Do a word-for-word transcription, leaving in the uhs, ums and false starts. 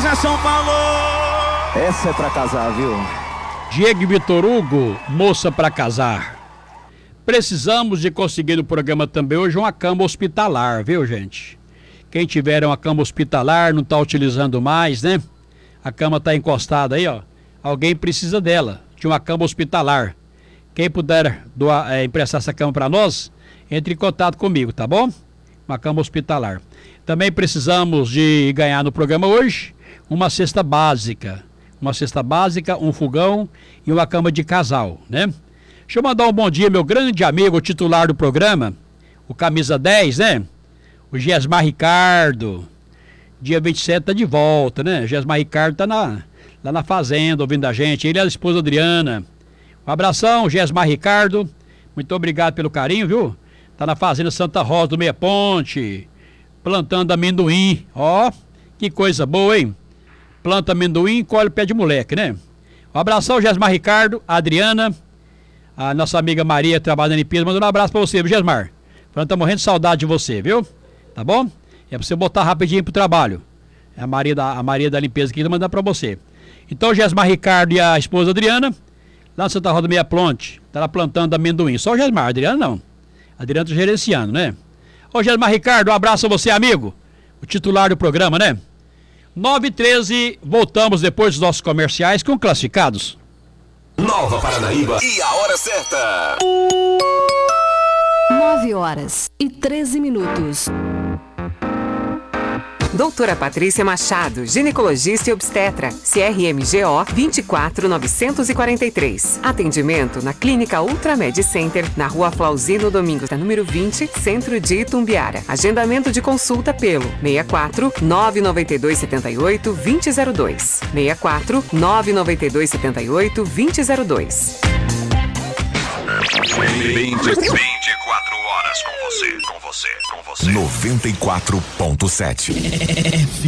é São Paulo! Essa é pra casar, viu? Diego e Vitor Hugo, moça pra casar. Precisamos de conseguir no programa também hoje uma cama hospitalar, viu, gente? Quem tiver uma cama hospitalar, não tá utilizando mais, né? A cama tá encostada aí, ó. Alguém precisa dela, de uma cama hospitalar. Quem puder doar, é, emprestar essa cama para nós, entre em contato comigo, tá bom? Uma cama hospitalar. Também precisamos de ganhar no programa hoje uma cesta básica. Uma cesta básica, um fogão e uma cama de casal, né? Deixa eu mandar um bom dia, meu grande amigo, o titular do programa, o camisa dez, né? O Gesmar Ricardo. Dia vinte e sete tá de volta, né? O Gesmar Ricardo tá na, lá na fazenda ouvindo a gente. Ele e a esposa Adriana. Um abração, Gesmar Ricardo. Muito obrigado pelo carinho, viu? Tá na fazenda Santa Rosa do Meia Ponte. Plantando amendoim. Ó, que coisa boa, hein? Planta amendoim e colhe o pé de moleque, né? Um abração, Gesmar Ricardo, a Adriana, a nossa amiga Maria, trabalha na limpeza. Mandando um abraço pra você, viu, Gesmar? Falando, tá morrendo de saudade de você, viu? Tá bom? É pra você botar rapidinho pro trabalho. É a Maria da, a Maria da limpeza que tá mandando pra você. Então, Gesmar Ricardo e a esposa Adriana, lá na Santa Rosa do Meia Ponte, tá lá plantando amendoim. Só o Gesmar, a Adriana não. A Adriana tá gerenciando, né? Ô, Gesmar Ricardo, um abraço a você, amigo. O titular do programa, né? nove e treze, voltamos depois dos nossos comerciais com classificados. Nova Paranaíba e a hora certa. nove horas e treze minutos. Doutora Patrícia Machado, ginecologista e obstetra, C R M G O vinte e quatro novecentos e quarenta e três. Atendimento na Clínica Ultramed Center, na Rua Flauzino Domingos, número vinte, Centro de Itumbiara. Agendamento de consulta pelo seis quatro nove nove dois sete oito dois zero zero dois. seis quatro nove nove dois sete oito dois zero zero dois. vinte e quatro horas com você, com você, com você. noventa e quatro ponto sete.